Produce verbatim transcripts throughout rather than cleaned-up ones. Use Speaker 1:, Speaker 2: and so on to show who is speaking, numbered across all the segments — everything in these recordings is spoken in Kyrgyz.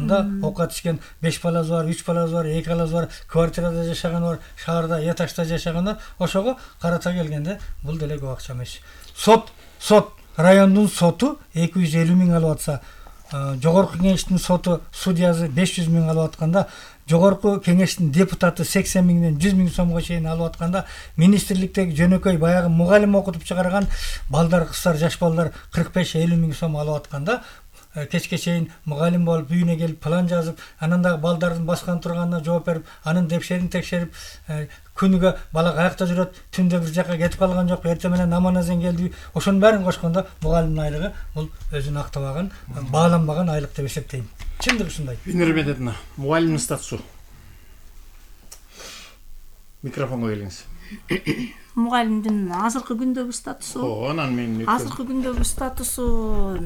Speaker 1: анда окуга түшкөн беш баласы бар, үч баласы бар, эки баласы бар, квартирада жашаган бар, шаарда, этажда жашагандар, ошого карата келгенде бул деле көп акча эмес. Сот, сот, райондун соту эки жүз элүү миң алып атса, жогорку кеңештин соту судьясы беш жүз миң алып атканда, жогорку кеңештин депутаты сексен миңден жүз миң сомго чейин алып атканда, министрликтеги жөнөкөй баягы мугалим окутуп чыгарган балдар, кыздар, жаш балдар кырк беш элүү миң сом алып атканда, кечке чейин мугалим болуп үйүнө келип план жазып, анан дагы балдардын баскан турганына жооп берип, анын депшерин текшерип, күнүгө бала каякта жүрөт, түндө бир жака кетип калган жок, эртең менен намаздан келди. Ошонун баарын кошкондо мугалимдин айлыгы бул өзүн актабаган, бааланбаган айлык деп эсептейм. Чындыгы ушундай.
Speaker 2: Бинербедетна, мугалимдин статусу. Микрофонго келиңиз.
Speaker 3: Мугалимдин азыркы күндөгү статусу.
Speaker 2: О, анан мен
Speaker 3: азыркы күндөгү статусу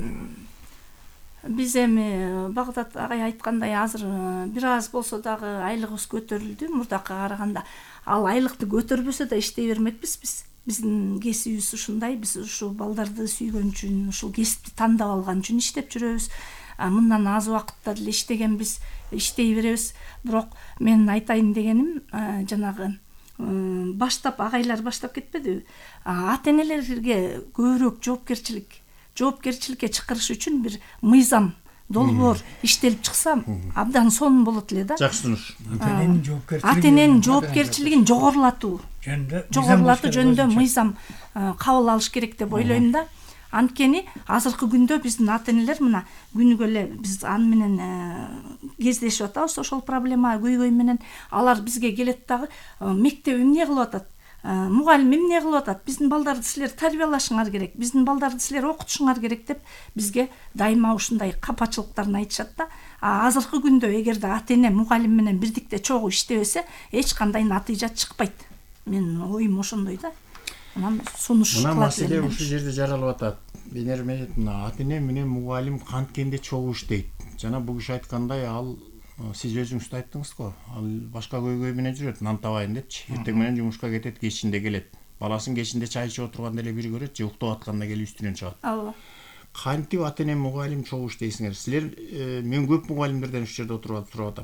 Speaker 3: биз эми Багдат агай айткандай азыр бир аз болсо дагы айлыгыбыз көтөрүлдү мурдакка караганда. Ал айлыкты көтөрбөсө да иштей бермекпиз биз. Биздин кесибибиз ушундай, биз ушу балдарды сүйгөн үчүн, ушул кесипти тандап алган үчүн иштеп жүрөбүз. Мындан аз убакытта деле иштегенбиз, иштей беребиз. Бирок мен айтайын дегеним, жанагы баштап агайлар баштап кетпедиби? Ата-энелерге көбүрөөк жоопкерчилик жоопкерчиликке чакырыш үчүн бир мыйзам, долбоор иштелип чыкса, абдан сонун болот эле да.
Speaker 2: Жакшы сунуш.
Speaker 1: Ата-эненин жоопкерчилиги,
Speaker 3: ата-эненин жоопкерчилигин жогорулатуу жогорулатуу жөнүндө мыйзам кабыл алыш керек деп ойлойм да. Анткени азыркы күндө биздин ата-энелер мына күнүгө эле биз аны менен кездешип атабыз, ошол проблема көйгөй менен. Алар бизге келет дагы, мектеп эмне кылып атат? Мугалим эмне кылып атат? Биздин балдарды силер тарбиялашыңар керек, биздин балдарды силер окутушуңар керек деп бизге дайыма ушундай капачылыктарын айтышат да. Азыркы күндө эгерде ата-эне мугалим менен бирдикте чогуу иштебесе, эч кандай натыйжа чыкпайт. Менин оюм ошондой да. Анан сунуш кылат.
Speaker 2: Мына маселе ушул жерде жаралып атат. Бенермет ата-эне менен мугалим канткенде чогуу иштейт. Жана бул киши айткандай, ал сиз өзүңүз да айттыңыз го, ал башка көйгөй менен жүрөт, нан табайын депчи. Эртең менен жумушка кетет, кечинде келет. Баласын кечинде чай ичип отурганда эле бир көрөт, же уктап атканда келип үстүнөн чыгат.
Speaker 3: Ооба.
Speaker 2: Кантип ата-эне мугалим чогуу иштейсиңер? Силер мен көп мугалимдерден ушул жерде отуруп атам.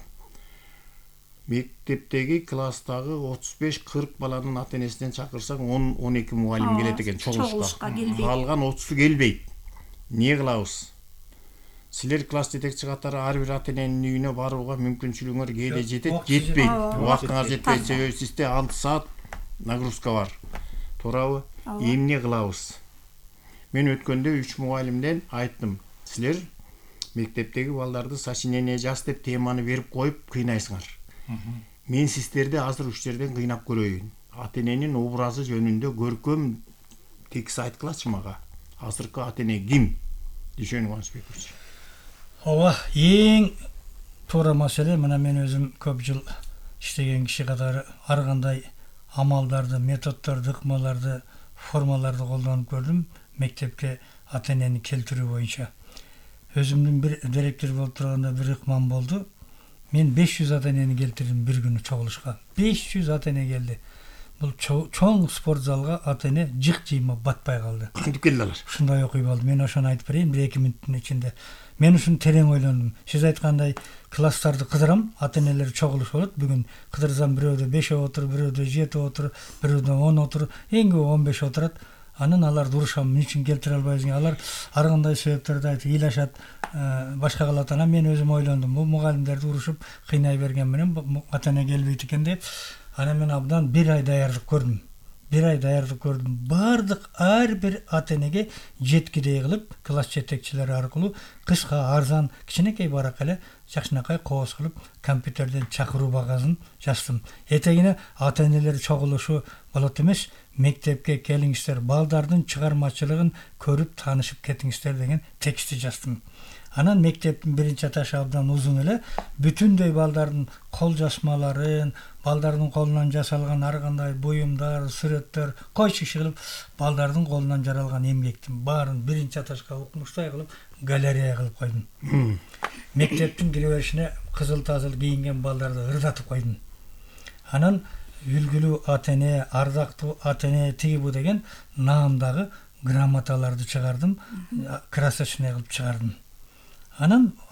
Speaker 2: Мектептеги класстагы отуз беш кырк баланын ата-энесинен чакырсаң он он эки мугалим келет экен чогулушка. Калган отузу келбейт. Эмне кылабыз? Силер класс жетекчи катары ар бир ата-эненин үйүнө барууга мүмкүнчүлүгүңөр кээде жетет, жетпейт. Убактыңар жетпейт, себеби сизде алты саат нагрузка бар. Туурабы? Эмне кылабыз? Мен өткөндө үч мугалимден айттым. Силер мектептеги балдарды сочинение жаз деп теманы берип коюп кыйнайсыңар. Мен сиздерди азыр ушул жерден кыйнап көрөйүн. Ата-эненин образы жөнүндө көркөм текст айткылачы мага. Азыркы ата-эне ким? Дүйшөнү Кубанычбекович.
Speaker 1: Ооба, эң туура маселе, мына мен өзүм көп жыл иштеген киши катары ар кандай амалдарды, методдорду, ыкмаларды, формаларды колдонуп көрдүм мектепке ата-энени келтирүү боюнча. Өзүмдүн бир директор болуп турганда бир ыкмам болду. Мен беш жүз ата-энени келтирдим бир күнү чогулушка. беш жүз ата-эне келди. Бул чоң спорт залга ата-эне жык жыйма батпай калды.
Speaker 2: Кантип келди алар?
Speaker 1: Ушундай окуй болду. Мен ошону айтып берейин бир эки мүнөттүн ичинде. Мен ушуну терең ойлондум. Сиз айткандай класстарды кыдырам, ата-энелер чогулуш болот. Бүгүн кыдырсам бирөөдө бешөө отуруп, бирөөдө жети отуруп, бирөөдө он отуруп, эң көп он беш отурат. Анын алар урушам, эмне үчүн келтире албайсың? Алар ар кандай себептерди айтып ыйлашат, башка кылат. Анан мен өзүм ойлондум, бул мугалимдерди урушуп кыйнай берген менен ата-эне келбейт экен деп. Анан мен абдан бир ай даярдык көрдүм. Бир ай даярдык көрдүм. Бардык ар бир ата-энеге жеткидей кылып, класс жетекчилери аркылуу кыска, арзан, кичинекей барак эле жакшынакай кооз кылып, компьютерден чакыруу багазын жаздым. Этегине ата-энелер чогулушу болот эмес, мектепке келиңиздер, балдардын чыгармачылыгын көрүп, таанышып кетиңиздер деген текстти жаздым. Анан мектептин биринчи этажы абдан узун эле, бүтүндөй балдардын кол жазмаларын, балдардын колунан жасалган ар кандай буюмдар, сүрөттөр, койчу иши кылып, балдардын колунан жаралган эмгектин баарын биринчи этажга укмуштай кылып, галерея кылып койдум. Мектептин кире беришине кызыл-тазыл кийинген балдарды ырдатып койдум. Анан үлгүлүү ата-эне, ардактуу ата-эне тиги бу деген наамдагы грамоталарды чыгардым, красочный кылып чыгардым. Анан